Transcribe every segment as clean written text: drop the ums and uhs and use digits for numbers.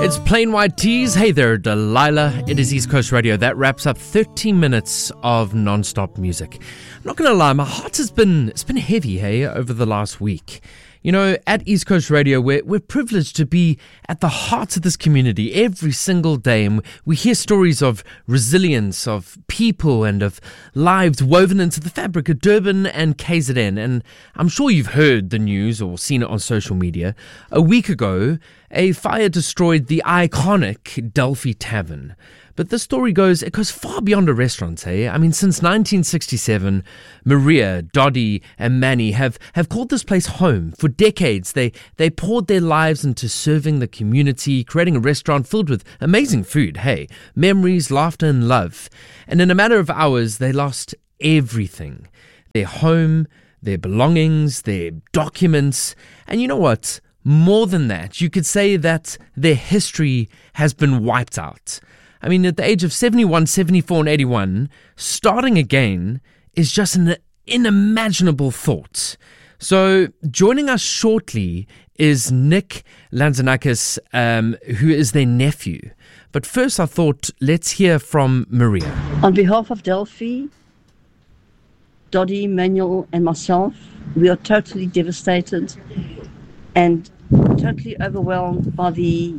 It's Plain White Tees. Hey there, Delilah. It is East Coast Radio. That wraps up 13 minutes of non-stop music. I'm not going to lie, my heart it's been heavy, hey, over the last week. You know, at East Coast Radio, we're privileged to be at the heart of this community every single day. And we hear stories of resilience, of people and of lives woven into the fabric of Durban and KZN. And I'm sure you've heard the news or seen it on social media. A week ago, a fire destroyed the iconic Delphi Tavern. But the story goes, it goes far beyond a restaurant, eh? I mean, since 1967, Maria, Dottie, and Manny have called this place home. For decades, they poured their lives into serving the community, creating a restaurant filled with amazing food, hey, memories, laughter, and love. And in a matter of hours, they lost everything. Their home, their belongings, their documents. And you know what? More than that, you could say that their history has been wiped out. I mean, at the age of 71, 74, and 81, starting again is just an unimaginable thought. So joining us shortly is Nick Lanzanakis, who is their nephew. But first I thought, let's hear from Maria. On behalf of Delphi, Dottie, Manuel, and myself, we are totally devastated and totally overwhelmed by the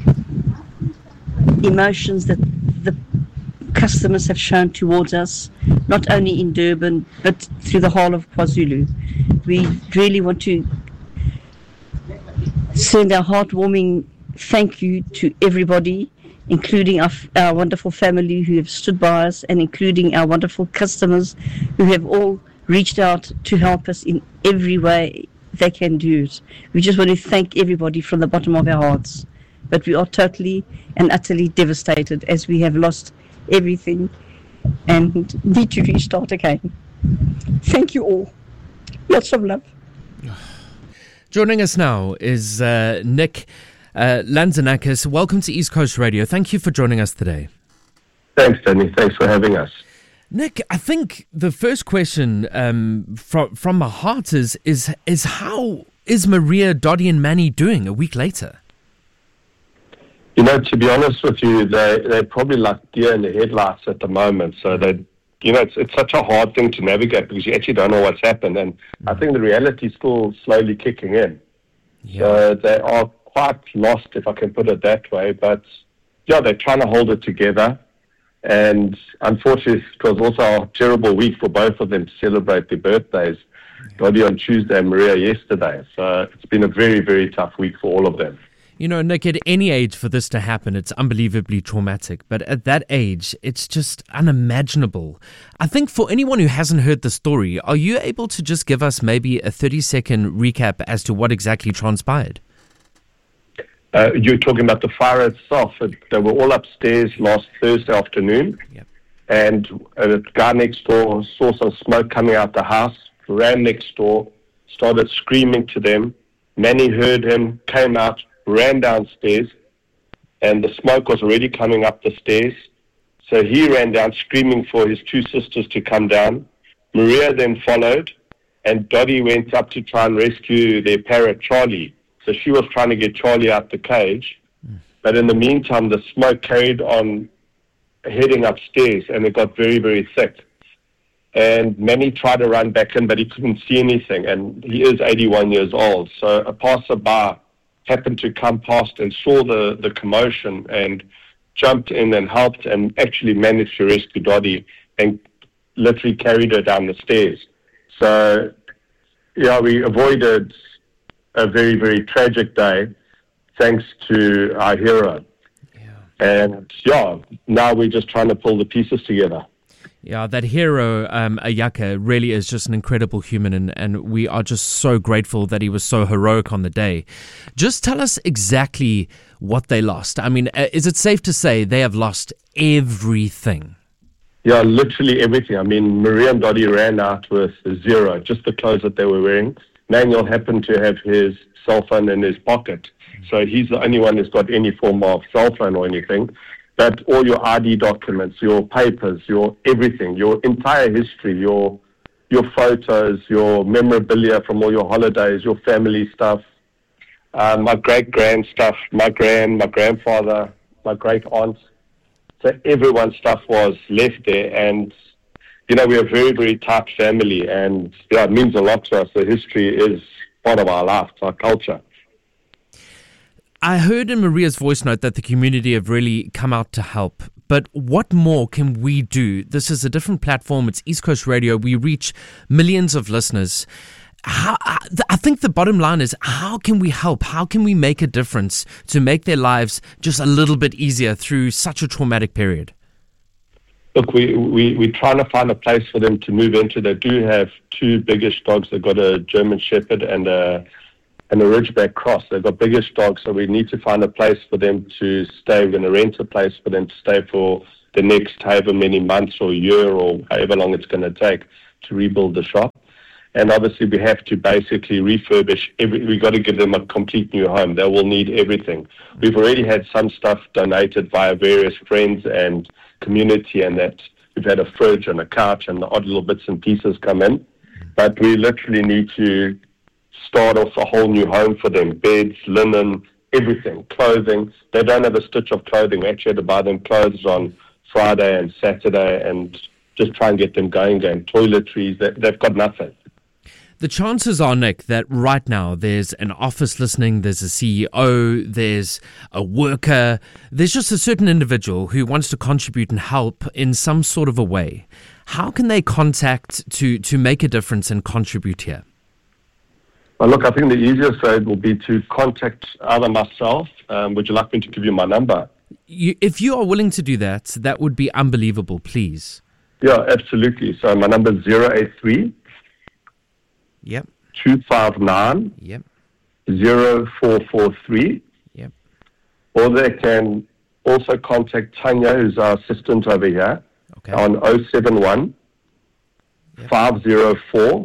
emotions that the customers have shown towards us, not only in Durban, but through the whole of KwaZulu. We really want to send our heartwarming thank you to everybody, including our wonderful family who have stood by us, and including our wonderful customers who have all reached out to help us in every way they can do it. We just want to thank everybody from the bottom of our hearts. But we are totally and utterly devastated as we have lost everything and need to restart again. Thank you all. Lots of love. Joining us now is Nick Lanzanakis. Welcome to East Coast Radio. Thank you for joining us today. Thanks, Danny. Thanks for having us. Nick, I think the first question from my heart is how is Maria, Dottie, and Manny doing a week later? You know, to be honest with you, they're probably like deer in the headlights at the moment. So it's such a hard thing to navigate because you actually don't know what's happened. And I think the reality is still slowly kicking in. Yeah. So they are quite lost, if I can put it that way. But yeah, they're trying to hold it together. And unfortunately, it was also a terrible week for both of them to celebrate their birthdays. Dottie on Tuesday and Maria yesterday. So it's been a very, very tough week for all of them. You know, Nick, at any age for this to happen, it's unbelievably traumatic. But at that age, it's just unimaginable. I think for anyone who hasn't heard the story, are you able to just give us maybe a 30-second recap as to what exactly transpired? You're talking about the fire itself. They were all upstairs last Thursday afternoon. Yep. And a guy next door saw some smoke coming out the house, ran next door, started screaming to them. Manny heard him, came out, ran downstairs, and the smoke was already coming up the stairs. So he ran down screaming for his two sisters to come down. Maria then followed, and Dottie went up to try and rescue their parrot, Charlie. So she was trying to get Charlie out the cage. But in the meantime, the smoke carried on heading upstairs, and it got very, very thick. And Manny tried to run back in, but he couldn't see anything, and he is 81 years old. So a passerby happened to come past and saw the commotion and jumped in and helped and actually managed to rescue Dottie and literally carried her down the stairs. So, yeah, we avoided a very, very tragic day thanks to our hero. Yeah. And, yeah, now we're just trying to pull the pieces together. Yeah, that hero, Ayaka, really is just an incredible human, and we are just so grateful that he was so heroic on the day. Just tell us exactly what they lost. I mean, is it safe to say they have lost everything? Yeah, literally everything. I mean, Maria and Dottie ran out with zero, just the clothes that they were wearing. Manuel happened to have his cell phone in his pocket, so he's the only one who's got any form of cell phone or anything. But all your ID documents, your papers, your everything, your entire history, your photos, your memorabilia from all your holidays, your family stuff, my great-grand stuff, my grandfather, my great-aunt. So everyone's stuff was left there. And, we're a very, very tight family. And, it means a lot to us. The history is part of our life, our culture. I heard in Maria's voice note that the community have really come out to help. But what more can we do? This is a different platform. It's East Coast Radio. We reach millions of listeners. I think the bottom line is, how can we help? How can we make a difference to make their lives just a little bit easier through such a traumatic period? Look, we're trying to find a place for them to move into. They do have two biggish dogs. They've got a German Shepherd and a Ridgeback Cross. They've got biggish dogs, so we need to find a place for them to stay. We're going to rent a place for them to stay for the next however many months or year or however long it's going to take to rebuild the shop. And obviously we have to basically refurbish. We've got to give them a complete new home. They will need everything. We've already had some stuff donated via various friends and community, and that we've had a fridge and a couch and the odd little bits and pieces come in. But we literally need to start off a whole new home for them. Beds, linen, everything, clothing. They don't have a stitch of clothing. We actually had to buy them clothes on Friday and Saturday and just try and get them going. Toiletries, they've got nothing. The chances are, Nick, that right now there's an office listening, there's a CEO, there's a worker, there's just a certain individual who wants to contribute and help in some sort of a way. How can they contact to make a difference and contribute here? Well, look, I think the easiest way will be to contact either myself. Would you like me to give you my number? If you are willing to do that, that would be unbelievable, please. Yeah, absolutely. So my number is 083 Yep. 259 Yep. 0443. Yep. Or they can also contact Tanya, who's our assistant over here, on 071 504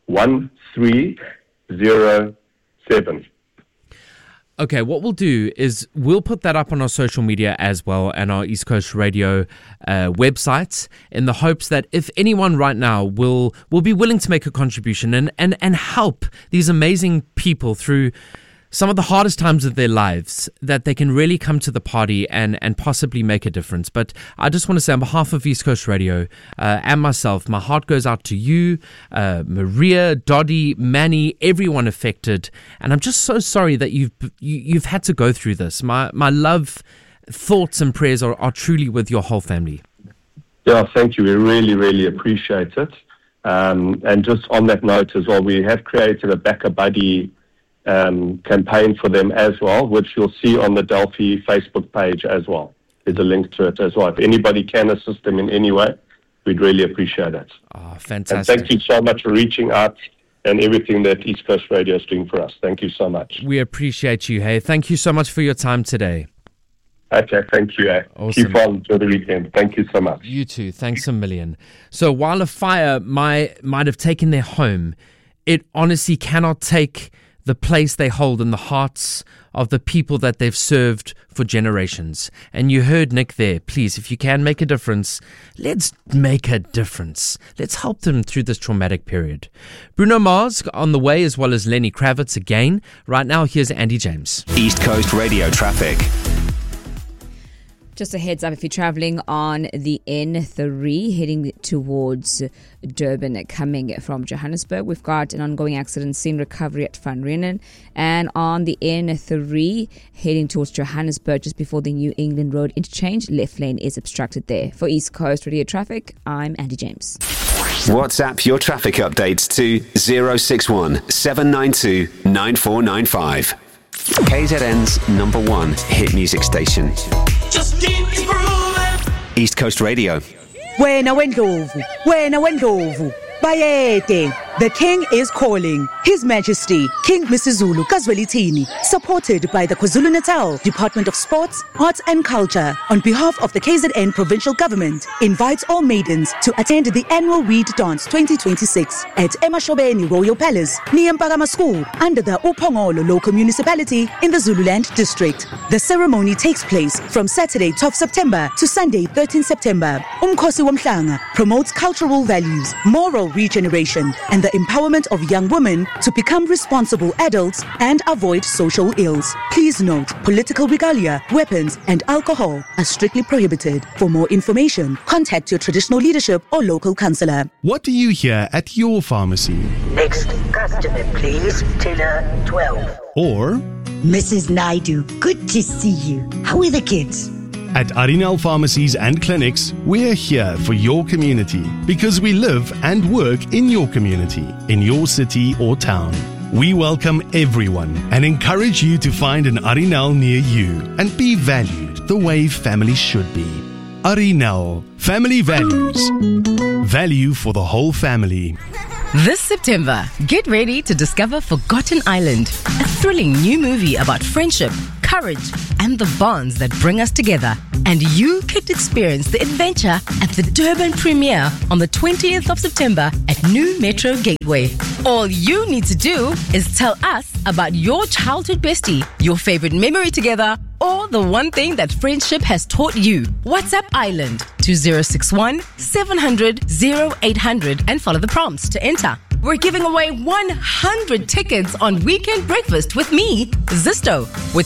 1307. Okay, what we'll do is we'll put that up on our social media as well and our East Coast Radio websites, in the hopes that if anyone right now will be willing to make a contribution and help these amazing people through some of the hardest times of their lives, that they can really come to the party and possibly make a difference. But I just want to say, on behalf of East Coast Radio and myself, my heart goes out to you, Maria, Doddy, Manny, everyone affected. And I'm just so sorry that you've had to go through this. My love, thoughts and prayers are truly with your whole family. Yeah, thank you. We really, really appreciate it. And just on that note as well, we have created a Back a Buddy campaign for them as well, which you'll see on the Delphi Facebook page as well. There's a link to it as well. If anybody can assist them in any way, we'd really appreciate it. Oh, fantastic. And thank you so much for reaching out and everything that East Coast Radio is doing for us. Thank you so much. We appreciate you, hey. Thank you so much for your time today. Okay, thank you. Awesome. Keep on for the weekend. Thank you so much. You too. Thanks a million. So while a fire might have taken their home, it honestly cannot take the place they hold in the hearts of the people that they've served for generations. And you heard Nick there. Please, if you can make a difference, let's make a difference. Let's help them through this traumatic period. Bruno Mars on the way, as well as Lenny Kravitz again. Right now, here's Andy James. East Coast Radio traffic. Just a heads up, if you're travelling on the N3 heading towards Durban coming from Johannesburg, we've got an ongoing accident scene recovery at Van Renen. And on the N3 heading towards Johannesburg just before the New England Road interchange, left lane is obstructed there. For East Coast Radio Traffic, I'm Andy James. WhatsApp your traffic updates to 061 792 9495. KZN's #1 hit music station. Just keep grooving. East Coast Radio. Wena wendlovu, bayede. The king is calling. His Majesty, King Misizulu Kazwelithini, supported by the KwaZulu-Natal Department of Sports, Arts and Culture, on behalf of the KZN Provincial Government, invites all maidens to attend the annual Weed Dance 2026 at Emashobeni Royal Palace, near Mpakama School, under the Upongolo Local Municipality in the Zululand District. The ceremony takes place from Saturday 12 September to Sunday 13 September. Umkhosi Womhlanga promotes cultural values, moral regeneration, and the the empowerment of young women to become responsible adults and avoid social ills. Please note, political regalia, weapons, and alcohol are strictly prohibited. For more information, contact your traditional leadership or local councillor. What do you hear at your pharmacy? Next customer, please. Teller 12. Or Mrs. Naidu, good to see you. How are the kids? at Arinal Pharmacies and Clinics, we're here for your community because we live and work in your community, in your city or town. We welcome everyone and encourage you to find an Arinal near you and be valued the way family should be. Arinal, family values. Value for the whole family. This September, get ready to discover Forgotten Island, a thrilling new movie about friendship, courage, and the bonds that bring us together. And you could experience the adventure at the Durban premiere on the 20th of September at New Metro Gateway. All you need to do is tell us about your childhood bestie, your favorite memory together, or the one thing that friendship has taught you. WhatsApp Island to 061 700 0800 and follow the prompts to enter. We're giving away 100 tickets on Weekend Breakfast with me, Zisto, with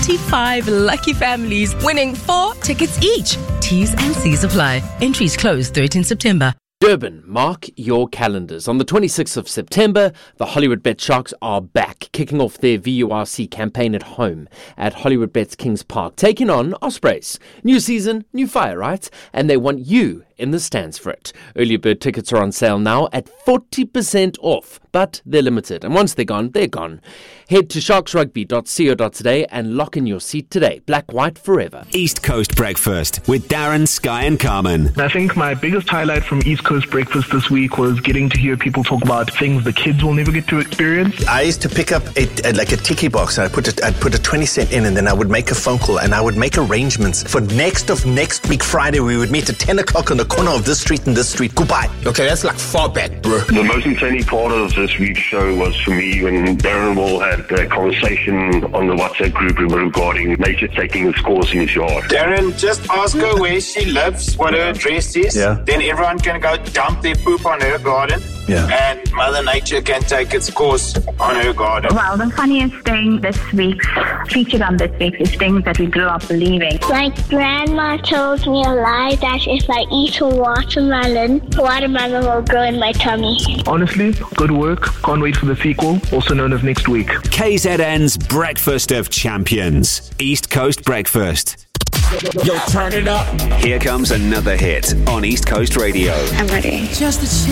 25 lucky families winning 4 tickets each. T's and C's apply. Entries close 13 September. Durban, mark your calendars. On the 26th of September, the Hollywood Bet Sharks are back, kicking off their VURC campaign at home at Hollywood Bet's Kings Park, taking on Ospreys. New season, new fire, right? And they want you in the stands for it. Early bird tickets are on sale now at 40% off, but they're limited. And once they're gone, they're gone. Head to sharksrugby.co.za and lock in your seat today. Black, white, forever. East Coast Breakfast with Darren, Sky and Carmen. I think my biggest highlight from East Coast Breakfast this week was getting to hear people talk about things the kids will never get to experience. I used to pick up like a tiki box and I'd put a 20 cent in and then I would make a phone call and I would make arrangements for next week Friday we would meet at 10 o'clock on the corner of this street and this street. Goodbye. Okay, that's like far back, bro. The most entertaining part of this week's show was for me when Darren Wall had a conversation on the WhatsApp group regarding nature taking its course in his yard. Darren, just ask her where she lives, what her address is. Yeah. Then everyone can go dump their poop on her garden. Yeah. And Mother Nature can take its course on her garden. Well, the funniest thing featured on this week is things that we grew up believing. My grandma told me a lie that if I eat a watermelon will grow in my tummy. Honestly, good work. Can't wait for the sequel, also known as next week. KZN's Breakfast of Champions. East Coast Breakfast. Yo, turn it up. Here comes another hit on East Coast Radio. I'm ready. Just a